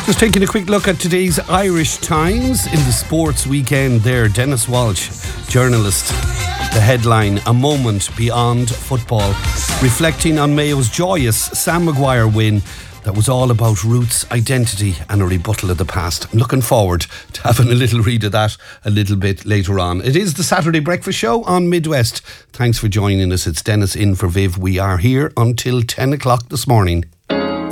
Just taking a quick look at today's Irish Times. In the sports weekend there, Dennis Walsh, journalist. The headline, A Moment Beyond Football, reflecting on Mayo's joyous Sam Maguire win that was all about roots, identity and a rebuttal of the past. I'm looking forward to having a little read of that a little bit later on. It is the Saturday Breakfast Show on Midwest. Thanks for joining us. It's Dennis in for Viv. We are here until 10 o'clock this morning.